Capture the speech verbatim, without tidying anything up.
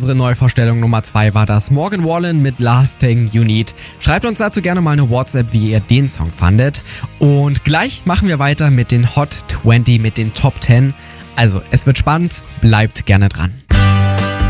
unsere Neuvorstellung Nummer zwei war das Morgan Wallen mit Last Thing You Need. Schreibt uns dazu gerne mal eine WhatsApp, wie ihr den Song fandet. Und gleich machen wir weiter mit den Hot zwanzig, mit den Top zehn. Also, es wird spannend, bleibt gerne dran.